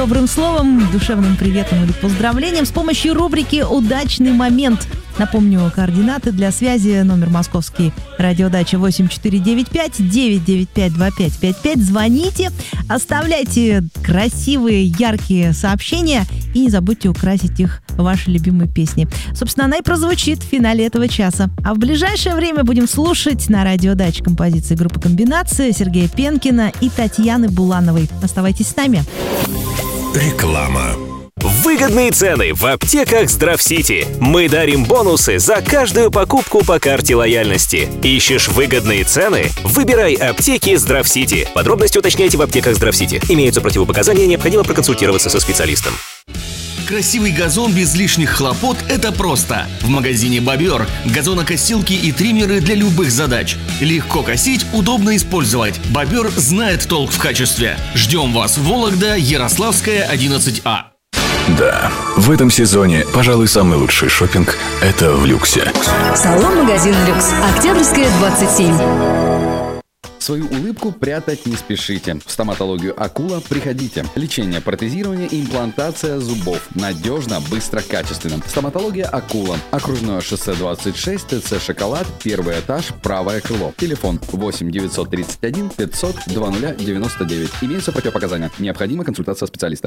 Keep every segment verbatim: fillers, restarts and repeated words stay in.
Добрым словом, душевным приветом или поздравлением с помощью рубрики «Удачный момент». Напомню, координаты для связи: номер московский, радиодача восемь четыре девять пять девять девять пять два пять пять пять. Звоните, оставляйте красивые, яркие сообщения и не забудьте украсить их вашей любимой песней. Собственно, она и прозвучит в финале этого часа. А в ближайшее время будем слушать на радиодаче композиции группы «Комбинация» Сергея Пенкина и Татьяны Булановой. Оставайтесь с нами. Реклама. Выгодные цены в аптеках Здравсити. Мы дарим бонусы за каждую покупку по карте лояльности. Ищешь выгодные цены? Выбирай аптеки Здравсити. Подробности уточняйте в аптеках Здравсити. Имеются противопоказания, необходимо проконсультироваться со специалистом. Красивый газон без лишних хлопот – это просто. В магазине «Бобер» газонокосилки и триммеры для любых задач. Легко косить, удобно использовать. «Бобер» знает толк в качестве. Ждем вас в Вологда, Ярославская, одиннадцать А. Да, в этом сезоне, пожалуй, самый лучший шопинг – это в люксе. Салон-магазин «Люкс». Октябрьская, двадцать семь. Свою улыбку прятать не спешите. В стоматологию «Акула» приходите. Лечение, протезирование и имплантация зубов. Надежно, быстро, качественно. Стоматология «Акула». Окружное шоссе двадцать шесть, ТЦ «Шоколад», первый этаж, правое крыло. Телефон восемь девятьсот тридцать один пятьсот двадцать девяносто девять. Имеются противопоказания. Необходима консультация специалиста.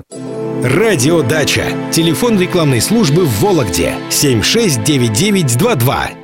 Радиодача. Телефон рекламной службы в Вологде. семь шесть девять девять два два.